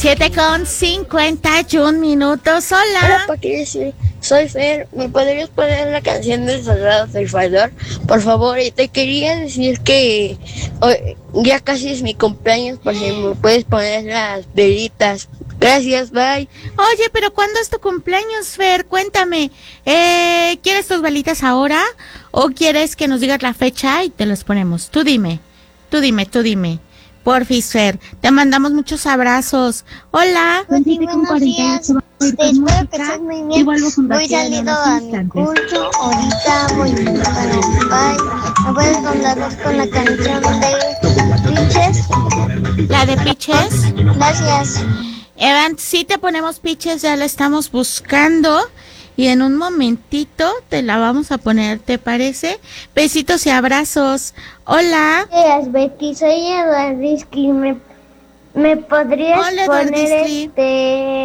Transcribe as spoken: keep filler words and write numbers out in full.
Siete con cincuenta y un minutos. Hola. Hola, Patricia. Soy Fer. ¿Me podrías poner la canción de Soldado Salvador? Por favor, y te quería decir que hoy, ya casi es mi cumpleaños, por si me puedes poner las velitas. Gracias, bye. Oye, pero ¿cuándo es tu cumpleaños, Fer? Cuéntame. Eh, ¿Quieres tus velitas ahora o quieres que nos digas la fecha y te las ponemos? Tú dime, tú dime, tú dime. Porfis, Fer, te mandamos muchos abrazos. Hola. Sí, buenos días. Este, espero que estés muy bien. Voy saliendo a mi curso. Ahorita voy para mi país. ¿Me puedes contar con la canción de Pitches? ¿La de Pitches? Gracias. Evan, sí te ponemos Pitches, ya la estamos buscando. Y en un momentito te la vamos a poner, ¿te parece? Besitos y abrazos. Hola. Gracias, Betty. Soy Eduardisky. ¿Me, me podrías Hola, poner Eduardisky. este